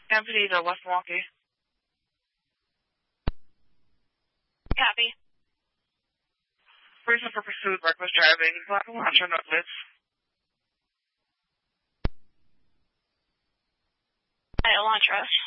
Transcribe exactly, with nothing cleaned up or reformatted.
Avenida, West Milwaukee. Copy. Reason for pursuit, reckless driving, black Elantra, no blitz. Hi, Elantra.